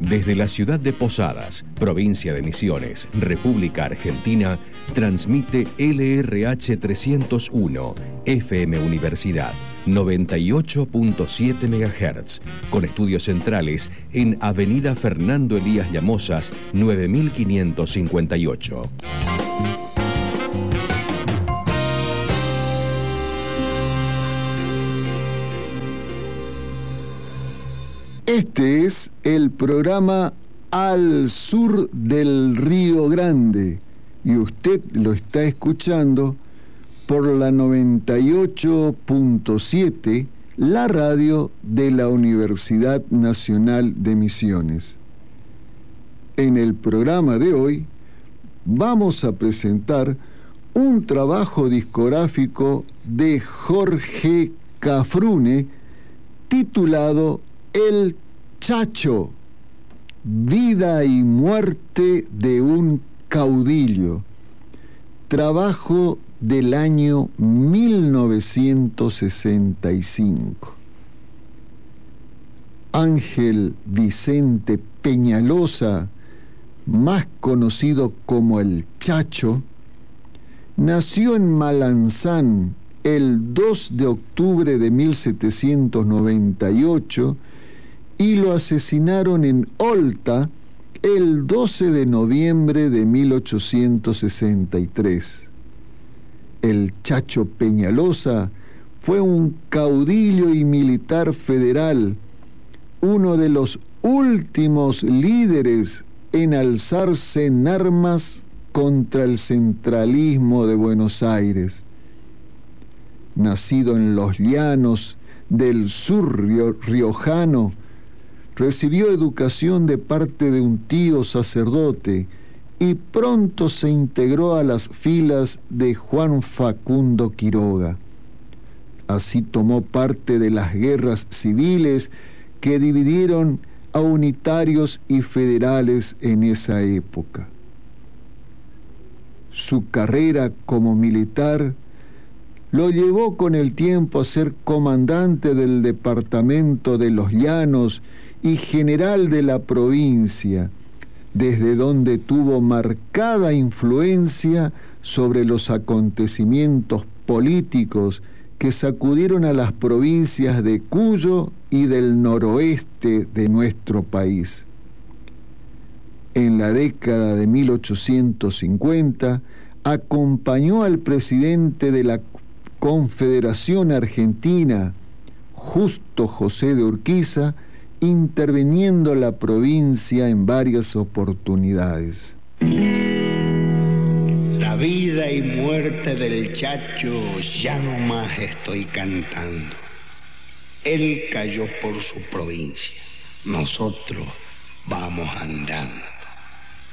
Desde la ciudad de Posadas, provincia de Misiones, República Argentina, transmite LRH 301, FM Universidad, 98.7 MHz, con estudios centrales en Avenida Fernando Elías Llamosas, 9558. Este es el programa Al Sur del Río Grande y usted lo está escuchando por la 98.7, la radio de la Universidad Nacional de Misiones. En el programa de hoy vamos a presentar un trabajo discográfico de Jorge Cafrune titulado El Chacho, vida y muerte de un caudillo, trabajo del año 1965. Ángel Vicente Peñalosa, más conocido como El Chacho, nació en Malanzán el 2 de octubre de 1798 y lo asesinaron en Olta el 12 de noviembre de 1863. El Chacho Peñalosa fue un caudillo y militar federal, uno de los últimos líderes en alzarse en armas contra el centralismo de Buenos Aires. Nacido en los llanos del sur riojano, recibió educación de parte de un tío sacerdote y pronto se integró a las filas de Juan Facundo Quiroga. Así tomó parte de las guerras civiles que dividieron a unitarios y federales en esa época. Su carrera como militar lo llevó con el tiempo a ser comandante del departamento de Los Llanos y general de la provincia, desde donde tuvo marcada influencia sobre los acontecimientos políticos que sacudieron a las provincias de Cuyo y del noroeste de nuestro país. En la década de 1850, acompañó al presidente de la Confederación Argentina, Justo José de Urquiza, interviniendo la provincia en varias oportunidades. La vida y muerte del Chacho ya no más estoy cantando. Él cayó por su provincia, nosotros vamos andando.